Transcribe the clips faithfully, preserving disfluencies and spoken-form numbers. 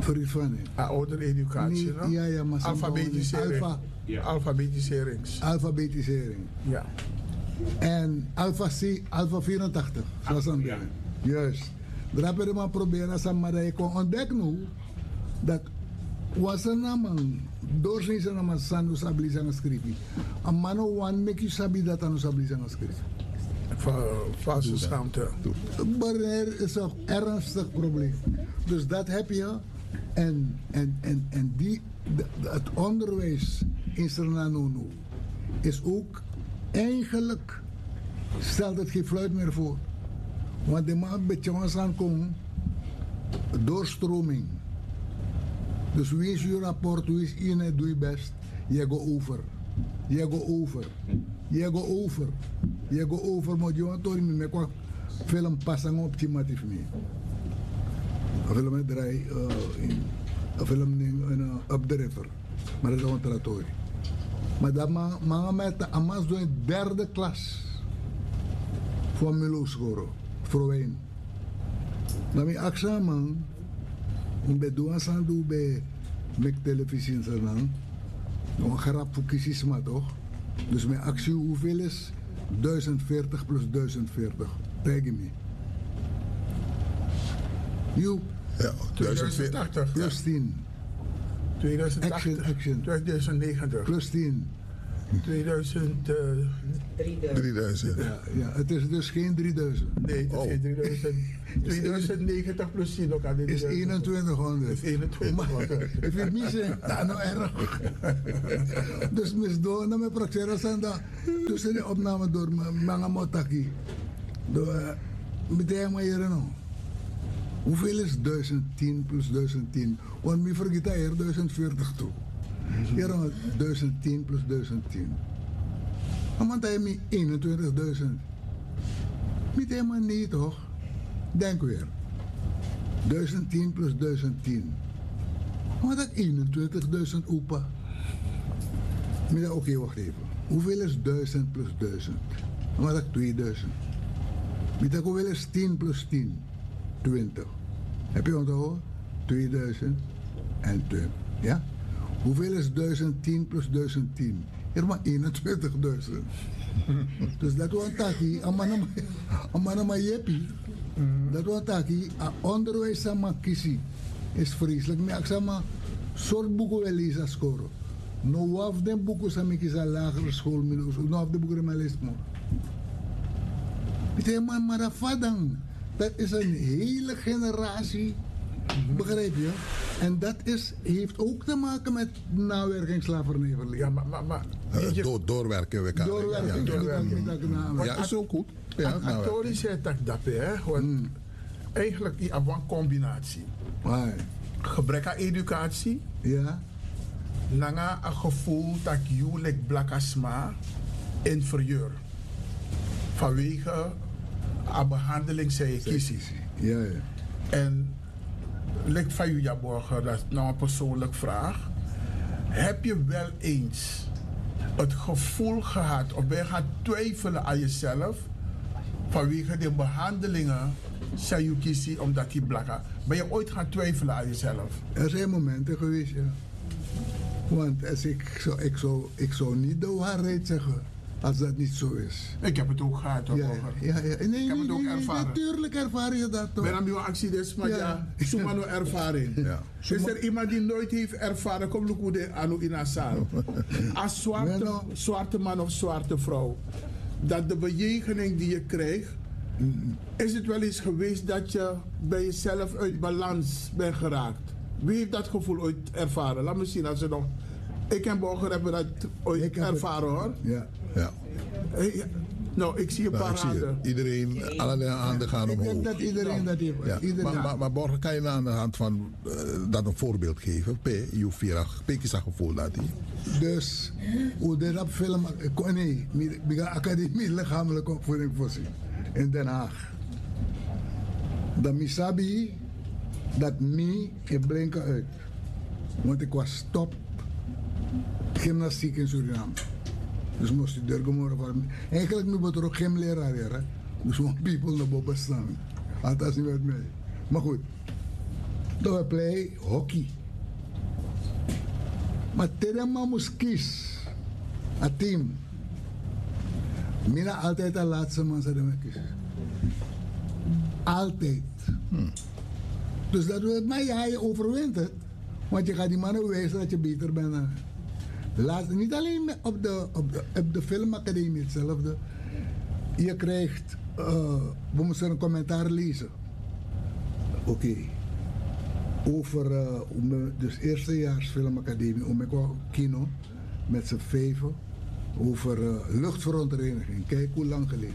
Friet van Ah, oudereducatie, Nee, no? ja, ja, maar Alfabetisering. Alpha, Ja. Alfabetiserings. alfabetisering. Ja. En Alpha C, Alpha vierentachtig. Zoals dan ja. Juist. Daar hebben we maar proberen als maar dat je kon ontdekken nu dat was er naman doorzien ze naman sandu sabli zijn geschreven. Een man wan make you sabi dat aan sabli zijn geschreven. Valse schaamte. Maar er is een ernstig probleem. Dus dat heb je. En, en, en, en die, de, de, het onderwijs in Suriname is ook eigenlijk, stelt het geen fluit meer voor. Want de man een beetje ons aankomen, doorstroming. Dus wie is je rapport, wie is in doe je best, je go over. Je go over. Je go over. Je go over, maar je want toch niet meer qua film passen op die matief mee. Een film draai, een film in Up the River, maar dat is een tratorie. Maar dat man met de amas doen in derde klas voor Milo Schoro, vrouwen. Dan mi aksa man, om bij doen aan doen bij met televisie en zo dan, een grap voor kiesisma toch? Dus mijn actie hoeveel is? duizend veertig plus duizend veertig. Tegen me. You. Ja, tweeduizend tachtig. Plus tien. tweeduizend tachtig. Action, action. tweeduizend negentig. Plus tien. tweeduizend. Uh, drieduizend. Ja, ja, het is dus geen drieduizend. nee, het is Oh. geen tweeduizend. tweeduizend negentig plus tien ook aan de Het is eenentwintighonderd. is eenentwintig. Ik vind het niet nou, nou erg. Dus mis door naar mijn praktijk zijn dat tussen de opname door mijn motaki. Door meteen maar hier nou. Hoeveel is duizend tien plus duizend tien? Want mi vergeet hier duizend veertig toe. Hier duizend tien plus duizend tien. Maar dat je mi eenentwintigduizend. Niet helemaal niet toch? Denk weer. duizend tien plus duizend tien. Maar dat eenentwintigduizend opa. Maar oké, okay, wacht even. Hoeveel is duizend plus duizend? Maar dat tweeduizend. Maar dat hoeveel is tien plus tien? twintig. Heb je onthouden? tweeduizend en twintig. Ja? Hoeveel is duizend tien plus duizend tien? Hier maar eenentwintigduizend. Dus dat was een taki. Amana maar jeppie. Dat was een taki. Onderwijs sama kisi. Is vreselijk. Maar ik zeg maar, soort boeken wel lezen scoren. No of de boeken zijn ik een lagere school. No of de boeken maar lezen. Ik zeg maar, maar dat vadang. Dat is een hele generatie, begrijp je? En dat is, heeft ook te maken met nawerkingsslavernijverleden. Ja, maar... maar, maar Uh, door, doorwerken we elkaar. Doorwerken, ja, doorwerken. ja. Ja, is ook goed. Ja, nou, Actori zei dat dat, hè? Want Mm. eigenlijk is het een combinatie. Maar, Gebrek aan educatie, ja, nanga een gevoel dat je lijkt blakasma inferieur. Vanwege een behandeling zij je kiezen. ja, ja. En lijkt van je borger, dat is nou een persoonlijke vraag. Heb je wel eens het gevoel gehad of ben je gaan twijfelen aan jezelf vanwege de behandelingen zij je kiezen omdat je blakka? Ben je ooit gaan twijfelen aan jezelf? Er zijn momenten geweest, ja. Want als ik, zou, ik, zou, ik zou niet de waarheid zeggen als dat niet zo is. Ik heb het ook gehad, hoor. Ja, ja, ja. Nee, nee, heb het ook nee, nee, ervaren. Natuurlijk ervaar je dat toch. Ben aan mijn accident, maar Ja. ja, zomaar nog ervaring. Ja. Is er iemand die nooit heeft ervaren, kom look hoe de anu in een zaal. Als zwarte, Wel, zwarte man of zwarte vrouw, dat de bejegening die je krijgt, is het wel eens geweest dat je bij jezelf uit balans bent geraakt? Wie heeft dat gevoel ooit ervaren? Laat me zien als ze nog. Ik en Borger hebben dat ooit Ik heb het- ervaren hoor. Ja. ja. Hey, nou, ik zie een Nou, paar ik zie het. handen. Iedereen, alle handen gaan Ik denk omhoog. dat iedereen dat heeft. Ja. Iedereen. Maar, maar, maar Borger, kan je aan de hand van uh, dat een voorbeeld geven? P, je vierag, P is dat gevoel dat hij. Dus, hoe dit op film, ik- nee, ik ga academie lichamelijke opvoeding voorzien in Den Haag. Dat misabi, dat mi, ik blinken uit. Want ik was top gymnastiek in Suriname. Dus moest ik durgen van. Eigenlijk nu ben ik ook geen leraar hier, hè. Dus gewoon people naar boven staan. Althans niet met mij. Maar goed. Dat we play hockey. Maar terema moest kies. Een team. Mina altijd de laatste man zou ik kiezen. Altijd. Hmm. Dus dat wil maar ja, je overwint het. Want je gaat die mannen wijzen dat je beter bent. Laat, niet alleen op de, op de, op de filmacademie hetzelfde. Je krijgt, uh, we moesten een commentaar lezen. Oké. Okay. Over, uh, dus eerstejaars filmacademie, om ik kino, met z'n vijven. Over uh, luchtverontreiniging. Kijk hoe lang geleden.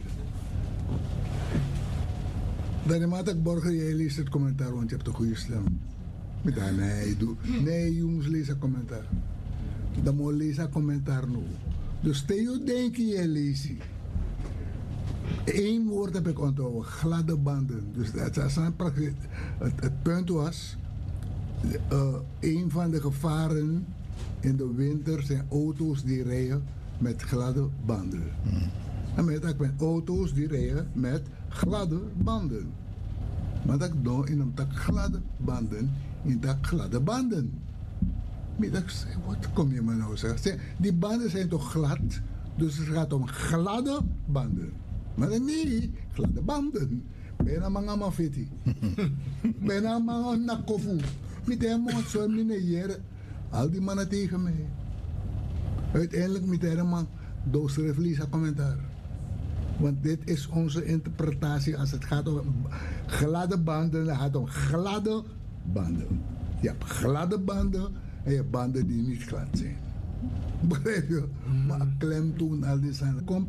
Dan maak ik borgen, jij leest het commentaar, want je hebt een goede stem. Met haar, nee, doe. Nee, je moet lezen commentaar. Dan moet je lezen commentaar nu. Dus Theo, denk je, jij leest. Eén woord heb ik onthouden, gladde banden. Dus dat is een praktisch. Het, het punt was, uh, een van de gevaren in de winter zijn auto's die rijden met gladde banden. Hmm. En met dat ben auto's die rijden met gladde banden. Maar dat doen in een tak gladde banden, in dat gladde banden. Maar ik zeg, wat kom je maar nou zeggen? Die banden zijn toch glad, dus het gaat om gladde banden. Maar nee, gladde banden. Bijna mga mafiti. Bijna mga nakofu. Met hem moet zo meneer. Al die mannen tegen mij. Uiteindelijk met hem man doos verliezen commentaar. Want dit is onze interpretatie als het gaat om gladde banden. Het gaat om gladde banden. Je hebt gladde banden en je hebt banden die niet glad zijn. Begrijp je? Maar klemtoon al die zijn.